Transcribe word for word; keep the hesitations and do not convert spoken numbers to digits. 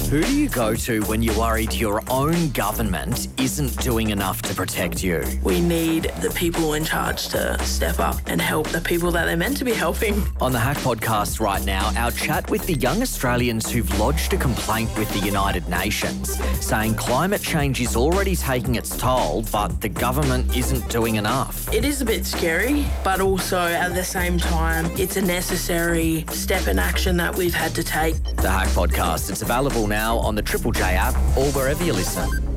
Who do you go to when you're worried your own government isn't doing enough to protect you? We need the people in charge to step up and help the people that they're meant to be helping. On the Hack Podcast right now, our chat with the young Australians who've lodged a complaint with the United Nations, saying climate change is already taking its toll, but the government isn't doing enough. It is a bit scary, but also at the same time, it's a necessary step in action that we've had to take. The Hack Podcast, it's available now on the Triple J app or wherever you listen.